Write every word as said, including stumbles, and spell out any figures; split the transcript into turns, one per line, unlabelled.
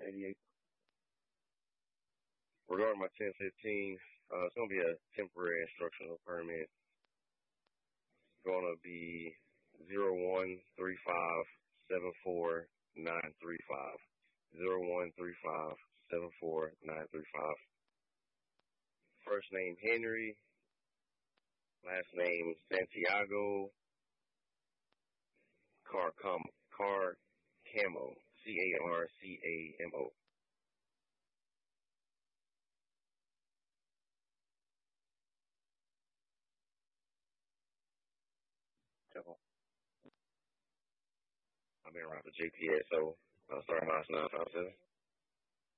eighty-eight. Regarding my ten fifteen, uh, it's gonna be a temporary instructional permit. It's gonna be zero one three five seven four nine three five. Zero one three five seven four nine three five. First name Henry, last name Santiago Car Camo, Car Camo, C A R C A M O. I've been around for G P S, so uh, sorry, nine five seven.